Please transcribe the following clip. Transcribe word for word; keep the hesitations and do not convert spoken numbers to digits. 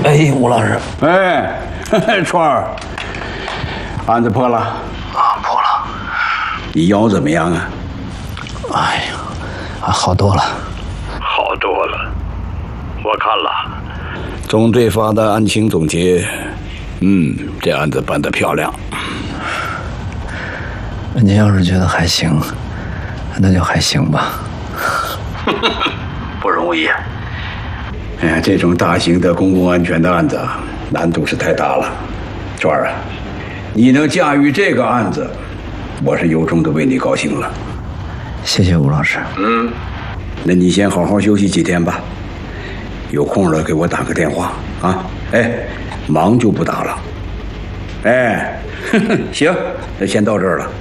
哎，吴老师。 哎，川儿，案子破了。 啊，破了。 你腰怎么样啊？ 哎呀，啊，好多了。 好多了，我看了。 总队发的案情总结，嗯，这案子办得漂亮。 您要是觉得还行，那就还行吧。 不容易。哎呀，这种大型的公共安全的案子，难度是太大了。川儿啊，你能驾驭这个案子，我是由衷的为你高兴了。 谢谢吴老师。 嗯，那你先好好休息几天吧。有空了给我打个电话啊！哎，忙就不打了。哎，呵呵，行，那先到这儿了。